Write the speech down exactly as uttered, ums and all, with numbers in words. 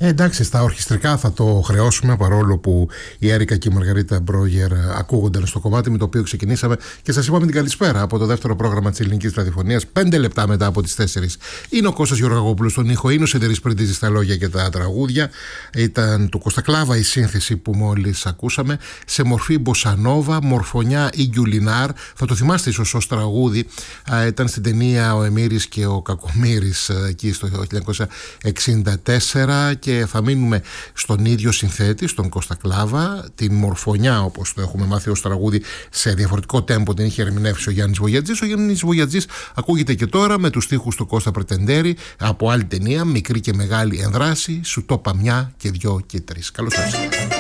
Ε, εντάξει, στα ορχιστρικά θα το χρεώσουμε, παρόλο που η Έρικα και η Μαργαρίτα Μπρόγερ ακούγονταν στο κομμάτι με το οποίο ξεκινήσαμε και σας είπαμε την καλησπέρα από το δεύτερο πρόγραμμα της ελληνικής ραδιοφωνίας, πέντε λεπτά μετά από τις τέσσερις. Είναι ο Κώστας Γεωργακόπουλος στον ήχο, είναι ο Σιδερής Πρεντίζης στα λόγια και τα τραγούδια. Ήταν του Κώστα Κλάβα η σύνθεση που μόλις ακούσαμε, σε μορφή μποσανόβα, μορφωνιά Ιγκιουλινάρ. Θα το θυμάστε ίσως ως τραγούδι, α, ήταν στην ταινία Ο Εμμύρης και ο Κακομοίρης εκεί στο χίλια εννιακόσια εξήντα τέσσερα. Και θα μείνουμε στον ίδιο συνθέτη, στον Κώστα Κλάβα. Την μορφωνιά, όπως το έχουμε μάθει ως τραγούδι, σε διαφορετικό τέμπο την είχε ερμηνεύσει ο Γιάννης Βογιατζής. Ο Γιάννης Βογιατζής ακούγεται και τώρα με τους στίχους του Κώστα Πρετεντέρη από άλλη ταινία, Μικρή και Μεγάλη Ενδράση, Σου το είπα μια και δυο και τρεις. Καλώς ήρθατε.